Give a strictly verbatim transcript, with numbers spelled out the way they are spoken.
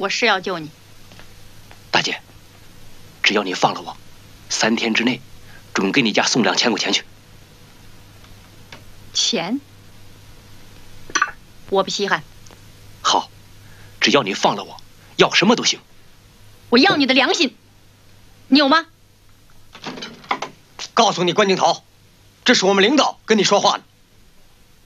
我是要救你。 大姐，只要你放了我，三天之内，准给你家送两千块钱去。 钱？我不稀罕。 好，只要你放了我，要什么都行。 我要你的良心，你有吗？ 告诉你关镜头，这是我们领导跟你说话呢。